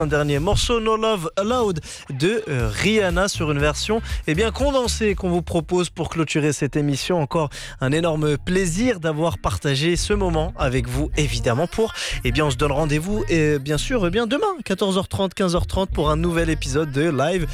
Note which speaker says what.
Speaker 1: Un dernier morceau, No Love Allowed de Rihanna sur une version bien condensée qu'on vous propose pour clôturer cette émission. Encore un énorme plaisir d'avoir partagé ce moment avec vous, évidemment. On se donne rendez-vous bien sûr demain 14h30 15h30 pour un nouvel épisode de Live